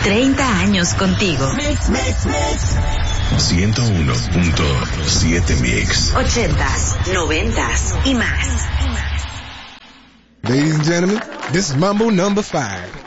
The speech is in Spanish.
30 años contigo. 101.7 Mix. 80s, 90s y más. Ladies and gentlemen, this is Mambo number 5.